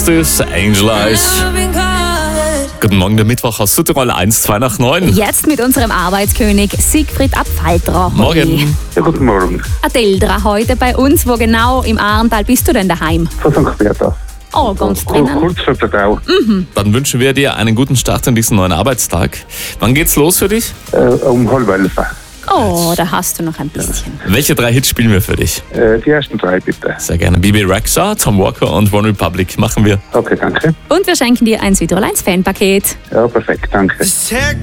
ist Angel Eyes. Guten Morgen, der Mittwoch aus Südtirol, 1, 2 nach 9. Jetzt mit unserem Arbeitskönig Siegfried Abfaltra. Morgen. Ja, guten Morgen. Adeldra heute bei uns. Wo genau im Ahrental bist du denn daheim? Von St. Bertha. Oh, ganz drinnen. Kurz vor der Gau. Dann wünschen wir dir einen guten Start in diesen neuen Arbeitstag. Wann geht's los für dich? Um 10:30. Oh, da hast du noch ein bisschen. Welche 3 Hits spielen wir für dich? Die ersten 3 bitte. Sehr gerne. Bibi Rexha, Tom Walker und One Republic machen wir. Okay, danke. Und wir schenken dir ein Südtirol 1 Fanpaket. Ja, perfekt, danke.